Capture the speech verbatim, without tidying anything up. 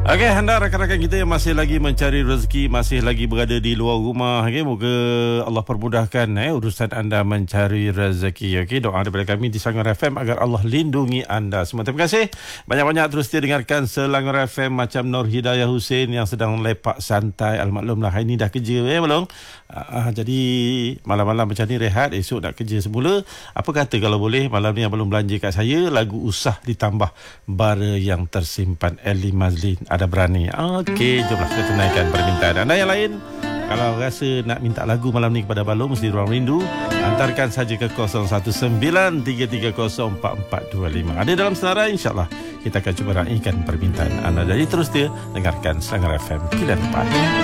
Okey, anda rakan-rakan kita yang masih lagi mencari rezeki, masih lagi berada di luar rumah, okey, moga Allah permudahkan eh urusan anda mencari rezeki. Okey, doa daripada kami di Selangor F M agar Allah lindungi anda semua. Terima kasih. Banyak-banyak terus dia dengarkan Selangor F M macam Nur Hidayah Hussein yang sedang lepak santai. Almaklumlah hari ni dah kerja eh belum? Uh, jadi malam-malam macam ni rehat, esok nak kerja semula. Apa kata kalau boleh malam ni yang belum belanja kat saya lagu Usah ditambah Bara yang Tersimpan Ellie Mazlin. Ada berani. Okey, jomlah kita tunaikan permintaan anda yang lain. Kalau rasa nak minta lagu malam ni kepada Balong di Ruang Rindu, hantarkan saja ke kosong satu sembilan tiga tiga kosong empat empat dua lima. Ada dalam senarai, insyaAllah kita akan cuba raikan permintaan anda. Jadi terus dia dengarkan Selangor F M. Pilihan tepat.